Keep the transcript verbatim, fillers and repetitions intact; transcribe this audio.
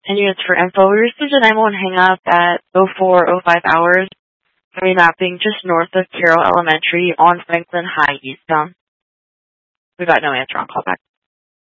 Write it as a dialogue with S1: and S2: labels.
S1: ten units for info. We received a nine one one hang up at oh four oh five hours. Remapping just north of Carroll Elementary on Franklin High, Easttown. We got no answer on callback.